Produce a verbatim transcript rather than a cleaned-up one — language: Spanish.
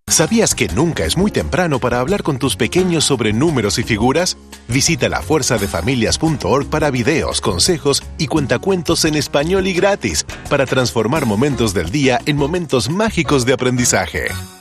¿Sabías que nunca es muy temprano para hablar con tus pequeños sobre números y figuras? Visita la fuerza de familias punto org para videos, consejos y cuentacuentos en español y gratis para transformar momentos del día en momentos mágicos de aprendizaje.